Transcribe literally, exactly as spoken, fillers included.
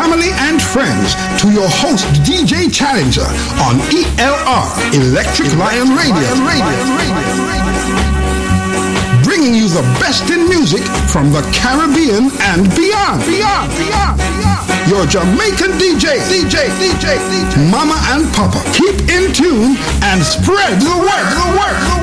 family, and friends to your host, D J Challenger, on E L R, Electric Lion Radio. Bringing you the best in music from the Caribbean and beyond. Beyond, beyond, beyond. Your Jamaican D J, D J, D J, D J, Mama and Papa. Keep in tune and spread the word, the word, the word.